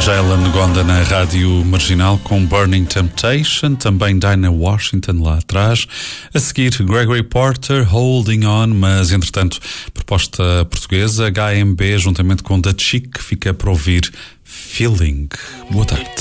Jalen Gonda na Rádio Marginal com Burning Temptation, também Dinah Washington lá atrás. A seguir, Gregory Porter, Holding On, mas entretanto, proposta portuguesa, HMB, juntamente com The Chick, fica para ouvir Feeling. Boa tarde.